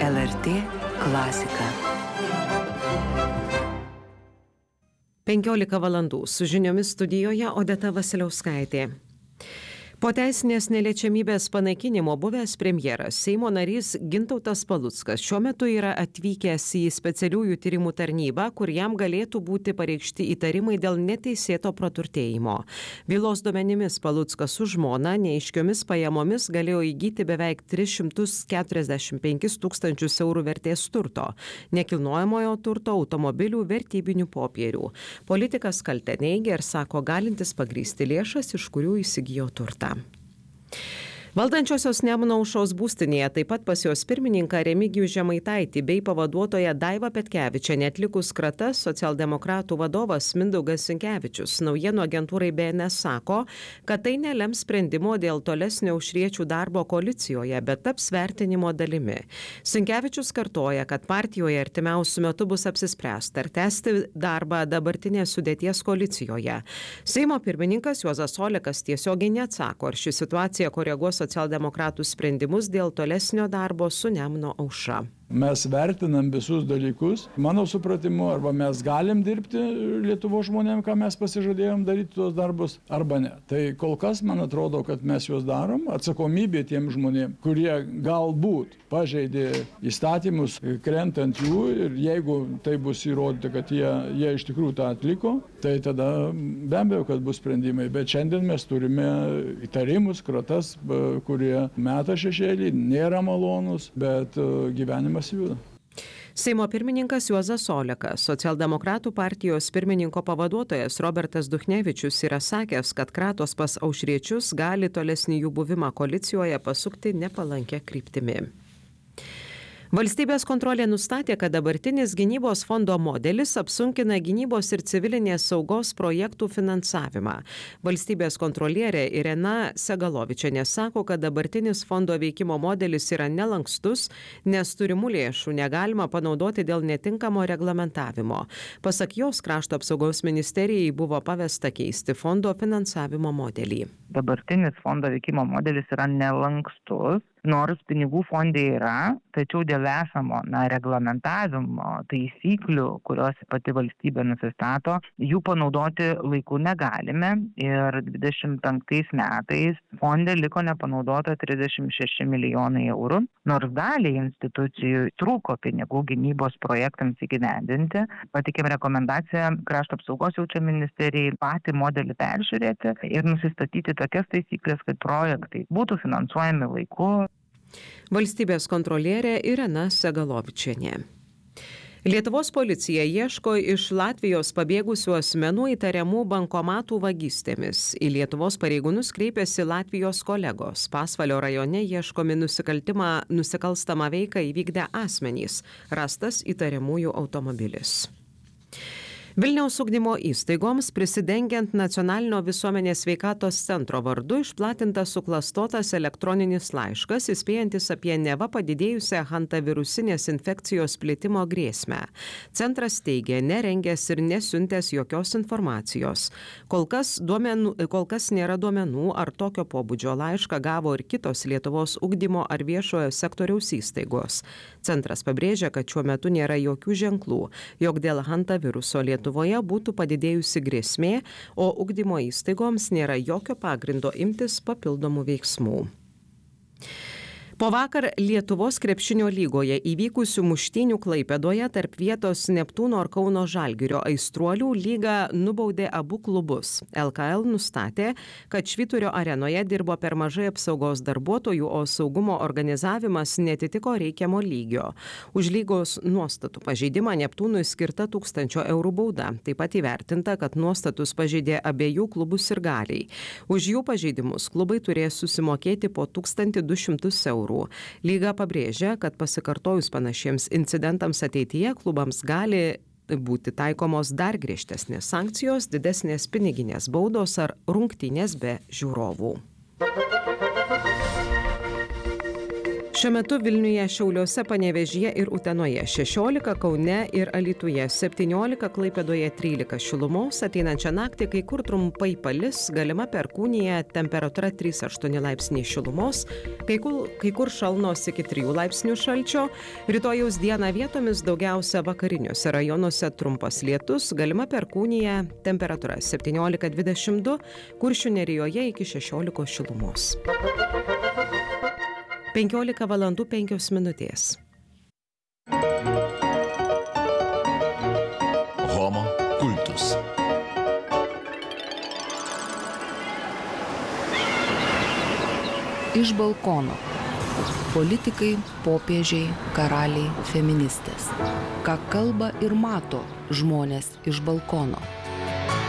LRT klasika. 15 valandų su žiniomis studijoje Odeta Vasiliauskaitė. Po teisinės neliečiamybės panaikinimo buvęs premjeras Seimo narys Gintautas Paluckas šiuo metu yra atvykęs į specialiųjų tyrimų tarnybą, kur jam galėtų būti pareikšti įtarimai dėl neteisėto praturtėjimo. Bylos duomenimis Paluckas su žmona neaiškiomis pajamomis galėjo įgyti beveik 345 tūkstančius eurų vertės turto, nekilnojamojo turto, automobilių, vertybinių popierių. Politikas kaltę neigia ir sako galintis pagrįsti lėšas, iš kurių įsigijo turtą. Valdančiosios Nemuno aušros būstinėje taip pat pas jos pirmininką Remigijų Žemaitaitį bei pavaduotoją Daivą Petkevičienę atlikus kratas socialdemokratų vadovas Mindaugas Sinkevičius naujienų agentūrai BNS sako, kad tai nelems sprendimo dėl tolesnio aušriečių darbo koalicijoje, bet taps vertinimo dalimi. Sinkevičius kartoja, kad partijoje artimiausiu metu bus apsispręsta ar tęsti darbą dabartinės sudėties koalicijoje. Seimo pirmininkas Juozas Olekas tiesiogiai neatsako, ar ši situacija koreguos socialdemokratų sprendimus dėl tolesnio darbo su Nemuno aušra. Mes vertinam visus dalykus. Mano supratimu, arba mes galim dirbti Lietuvos žmonėm, ką mes pasižadėjom daryti tuos darbus, arba ne. Tai kol kas, man atrodo, kad mes juos darom. Atsakomybė tiem žmonėm, kurie galbūt pažeidė įstatymus, krentant jų, ir jeigu tai bus įrodyta, kad jie iš tikrųjų tą atliko, tai tada be abejo, kad bus sprendimai. Bet šiandien mes turime įtarimus, kratas, kurie meta šešėlį, nėra malonus, bet gyvenimas juda. Seimo pirmininkas Juozas Olekas, socialdemokratų partijos pirmininko pavaduotojas Robertas Duchnevičius yra sakęs, kad kratos pas aušriečius gali tolesnį jų buvimą koalicijoje pasukti nepalankę kryptimi. Valstybės kontrolė nustatė, kad dabartinis gynybos fondo modelis apsunkina gynybos ir civilinės saugos projektų finansavimą. Valstybės kontrolierė Irena Segalovičienė sako, kad dabartinis fondo veikimo modelis yra nelankstus, nes turimų lėšų negalima panaudoti dėl netinkamo reglamentavimo. Pasak jos, Krašto apsaugos ministerijai buvo pavesta keisti fondo finansavimo modelį. Dabartinis fondo veikimo modelis yra nelankstus. Nors pinigų fonde yra, tačiau dėl esamo reglamentavimo taisyklių, kurios pati valstybė nusistato, jų panaudoti laiku negalime ir 25 metais fonde liko nepanaudota 36 milijonai eurų, nors daliai institucijų trūko pinigų gynybos projektams įgyvendinti. Patikėm rekomendaciją Krašto apsaugos ministerijai patį modelį peržiūrėti ir nusistatyti tokias taisyklės, kad projektai būtų finansuojami laiku. Valstybės kontrolierė Irena Segalovičienė. Lietuvos policija ieško iš Latvijos pabėgusių asmenų įtariamų bankomatų vagystėmis. Į Lietuvos pareigūnus kreipėsi Latvijos kolegos. Pasvalio rajone ieškomi nusikalstamą veiką įvykdę asmenys. Rastas įtariamųjų automobilis. Vilniaus ugdymo įstaigoms prisidengiant Nacionalinio visuomenės sveikatos centro vardu išplatintas suklastotas elektroninis laiškas, įspėjantis apie neva padidėjusią hantavirusinės infekcijos plitimo grėsmę. Centras teigė nerengęs ir nesiuntęs jokios informacijos. Kol kas nėra duomenų, ar tokio pobūdžio laišką gavo ir kitos Lietuvos ugdymo ar viešojo sektoriaus įstaigos. Centras pabrėžia, kad šiuo metu nėra jokių ženklų, jog dėl hantaviruso Lietuvoje būtų padidėjusi grėsmė, o ugdymo įstaigoms nėra jokio pagrindo imtis papildomų veiksmų. Po vakar Lietuvos krepšinio lygoje įvykusių muštynių Klaipėdoje tarp vietos Neptūno ir Kauno Žalgirio aistruolių lyga nubaudė abu klubus. LKL nustatė, kad Švyturio arenoje dirbo per mažai apsaugos darbuotojų, o saugumo organizavimas netitiko reikiamo lygio. Už lygos nuostatų pažeidimą Neptūnui skirta 1000 eurų bauda. Taip pat įvertinta, kad nuostatus pažeidė abiejų klubų sirgaliai. Už jų pažeidimus klubai turės susimokėti po 1200 eurų. Lyga pabrėžia, kad pasikartojus panašiems incidentams ateityje klubams gali būti taikomos dar griežtesnės sankcijos, didesnės piniginės baudos ar rungtynės be žiūrovų. Šiuo metu Vilniuje, Šiauliuose, Panevėžyje ir Utenoje 16, Kaune ir Alytuje 17, Klaipėdoje 13 šilumos, ateinančią naktį kai kur trumpai palis, galima perkūnija, temperatūra 3-8 laipsniai šilumos, kai kur šalnos iki 3 laipsnių šalčio, rytojaus dieną vietomis daugiausia vakariniuose rajonuose trumpas lietus, galima perkūnija, temperatūra 17-22, Kuršių Nerijoje iki 16 šilumos. 15 valandų 5 minutės. Homo kultus. Iš balkono. Politikai, popiežiai, karaliai, feministės. Ką kalba ir mato žmonės iš balkono.